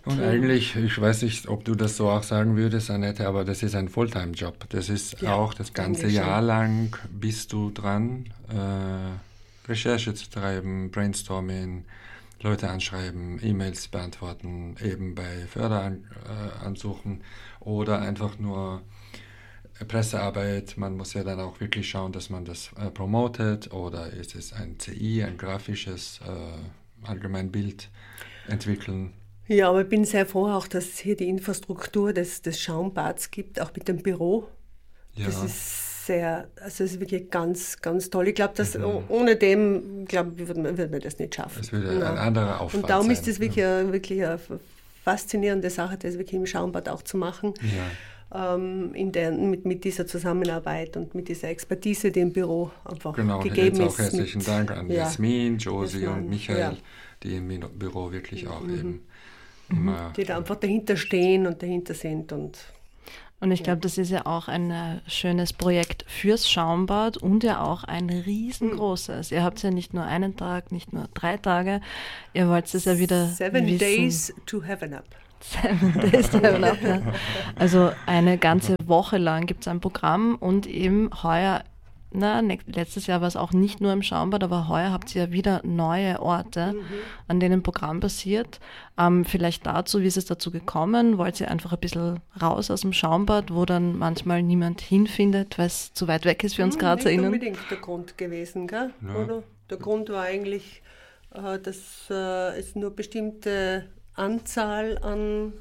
Und eigentlich, ich weiß nicht, ob du das so auch sagen würdest, Annette, aber das ist ein Fulltime-Job. Das ist auch das ganze Jahr lang bist du dran, Recherche zu treiben, Brainstorming, Leute anschreiben, E-Mails beantworten, eben bei Förderansuchen oder einfach nur Pressearbeit. Man muss ja dann auch wirklich schauen, dass man das promotet, oder ist es ein CI, ein grafisches Allgemeinbild entwickeln. Ja, aber ich bin sehr froh auch, dass es hier die Infrastruktur des Schaumbads gibt, auch mit dem Büro. Ja. Das ist es ist wirklich ganz, ganz toll. Ich glaube, dass ohne dem, würden wir das nicht schaffen. Es würde ein anderer Aufwand sein. Und darum ist es wirklich eine faszinierende Sache, das wirklich im Schaumbad auch zu machen. Ja. Mit dieser Zusammenarbeit und mit dieser Expertise, die im Büro einfach gegeben jetzt ist. Auch herzlichen Dank an Jasmin, Josie und Michael, die im Büro wirklich auch eben immer... Die da einfach dahinter stehen und dahinter sind. Und ich glaube, das ist ja auch ein schönes Projekt fürs Schaumbad und ja auch ein riesengroßes. Ihr habt ja nicht nur einen Tag, nicht nur 3 Tage, ihr wollt es ja wieder 7 Days to Heaven Up. 7 Days to Heaven Up, ja. Also eine ganze Woche lang gibt es ein Programm und eben heuer, letztes Jahr war es auch nicht nur im Schaumbad, aber heuer habt ihr ja wieder neue Orte, an denen ein Programm passiert. Vielleicht dazu, wie ist es dazu gekommen? Wollt ihr einfach ein bisschen raus aus dem Schaumbad, wo dann manchmal niemand hinfindet, weil es zu weit weg ist für uns GrazerInnen? Nicht unbedingt der Grund gewesen, gell? Ja. Oder? Der Grund war eigentlich, dass es nur bestimmte Anzahl an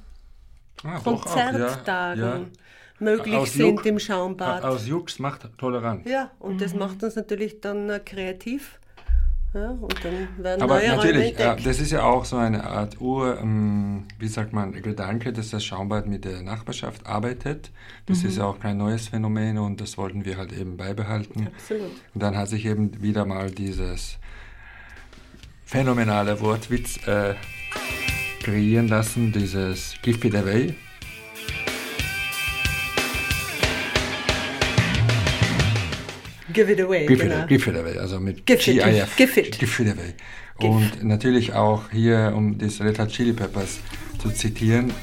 Konzerttagen möglich sind im Schaumbad. Aus Jux macht tolerant. Ja, und das macht uns natürlich dann kreativ. Ja, und dann werden aber neue natürlich, Räume entdeckt. das ist ja auch so eine Art Gedanke, dass das Schaumbad mit der Nachbarschaft arbeitet. Das ist ja auch kein neues Phänomen und das wollten wir halt eben beibehalten. Absolut. Und dann hat sich eben wieder mal dieses phänomenale Wortwitz kreieren lassen, dieses Give it away. Give it away, Give it away, also mit GIF. Give it away. Und natürlich auch hier, um das Red Hot Chili Peppers zu zitieren.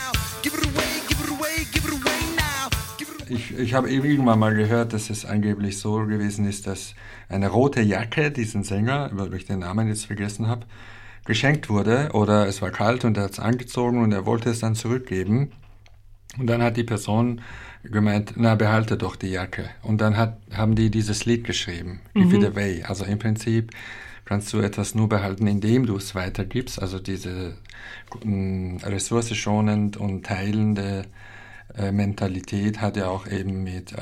Ich habe irgendwann mal gehört, dass es angeblich so gewesen ist, dass eine rote Jacke diesen Sänger, weil ich den Namen jetzt vergessen habe, geschenkt wurde, oder es war kalt und er hat es angezogen und er wollte es dann zurückgeben. Und dann hat die Person gemeint, behalte doch die Jacke. Und dann haben die dieses Lied geschrieben, Give it away. Also im Prinzip kannst du etwas nur behalten, indem du es weitergibst. Also diese ressourcenschonend und teilende Mentalität hat ja auch eben mit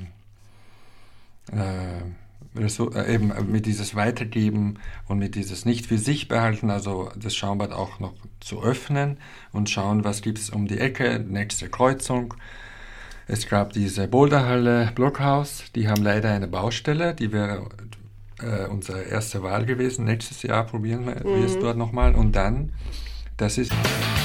dieses Weitergeben und mit dieses nicht für sich behalten, also das Schaumbad auch noch zu öffnen und schauen, was gibt es um die Ecke, nächste Kreuzung. Es gab diese Boulderhalle Blockhaus, die haben leider eine Baustelle, die wäre unsere erste Wahl gewesen. Nächstes Jahr probieren wir es dort nochmal. Und dann, das ist...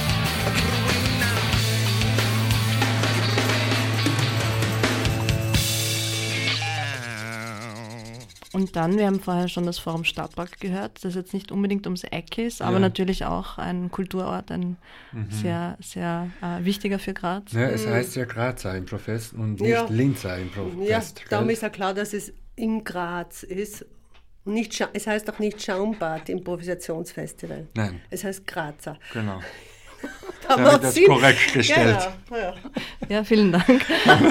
Und dann, wir haben vorher schon das Forum Stadtpark gehört, das jetzt nicht unbedingt ums Eck ist, aber natürlich auch ein Kulturort, ein sehr, sehr wichtiger für Graz. Ja, es heißt ja Grazer Improfest und nicht Linzer Improfest. Ja, darum ist ja klar, dass es in Graz ist. Es heißt auch nicht Schaumbad Improvisationsfestival. Nein. Es heißt Grazer. Genau. Damit das korrekt gestellt. Genau. Ja, vielen Dank.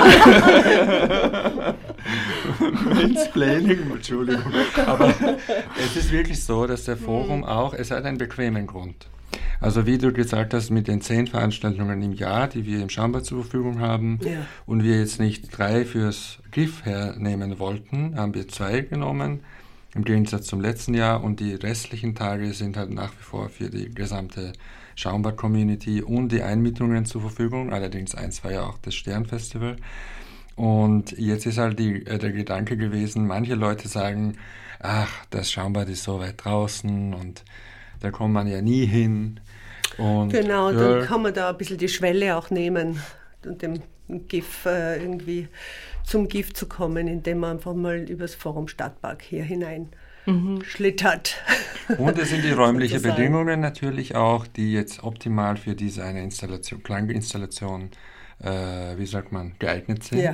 Mansplaining, Entschuldigung. Aber es ist wirklich so, dass der Forum auch, es hat einen bequemen Grund. Also wie du gesagt hast, mit den 10 Veranstaltungen im Jahr, die wir im Schaumbad zur Verfügung haben, und wir jetzt nicht 3 fürs GIF hernehmen wollten, haben wir 2 genommen, im Gegensatz zum letzten Jahr, und die restlichen Tage sind halt nach wie vor für die gesamte Schaumbad-Community und die Einmietungen zur Verfügung. Allerdings eins war ja auch das Sternfestival. Und jetzt ist halt der Gedanke gewesen, manche Leute sagen, ach, das Schaumbad ist so weit draußen und da kommt man ja nie hin. Und, genau, dann kann man da ein bisschen die Schwelle auch nehmen und dem GIF irgendwie zum GIF zu kommen, indem man einfach mal übers Forum Stadtpark hier hinein schlittert. Und es sind die räumlichen Bedingungen natürlich auch, die jetzt optimal für diese eine Installation, Klanginstallation, geeignet sind. Ja.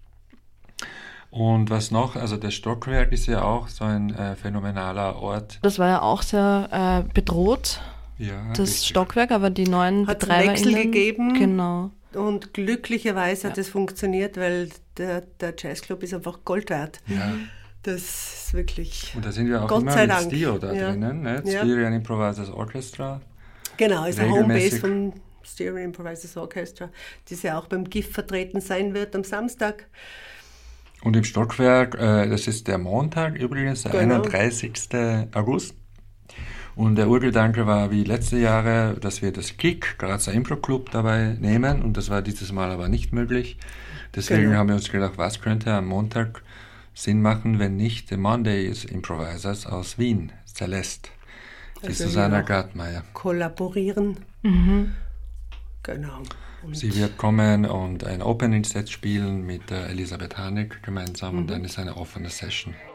Und was noch, also das Stockwerk ist ja auch so ein phänomenaler Ort. Das war ja auch sehr bedroht, das Stockwerk, aber die neuen BetreiberInnen... Hat Wechsel gegeben. Genau. Und glücklicherweise hat es funktioniert, weil der Jazzclub ist einfach Gold wert. Ja. Das ist wirklich, und da sind wir auch Gott immer sei mit Dank. Stio da drinnen, ne? Styrian Improvisers Orchestra. Genau, ist eine Homebase von Styrian Improvisers Orchestra, das ja auch beim GIF vertreten sein wird am Samstag. Und im Stockwerk, das ist der Montag übrigens, der 31. August. Und der Urgedanke war wie letzte Jahre, dass wir das KIK, Grazer Impro Club, dabei nehmen. Und das war dieses Mal aber nicht möglich. Deswegen haben wir uns gedacht, was könnte am Montag Sinn machen, wenn nicht The Mondays Improvisers aus Wien, Celeste, die Susanna Gartmeier. Kollaborieren. Genau. Und sie wird kommen und ein Opening-Set spielen mit Elisabeth Hanig gemeinsam und dann ist eine offene Session.